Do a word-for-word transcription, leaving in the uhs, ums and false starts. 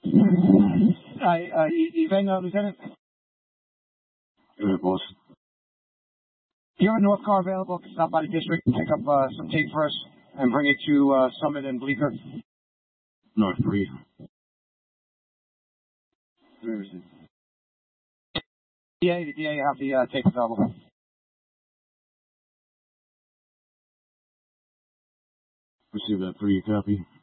Hi, uh, e- evening, uh, Lieutenant. Good, boss. Do you have a North car available? Stop by the district and pick up uh, some tape for us and bring it to uh, Summit and Bleecker. North three. Where is it? D A, the D A have the uh, tape available. Receive that three, copy.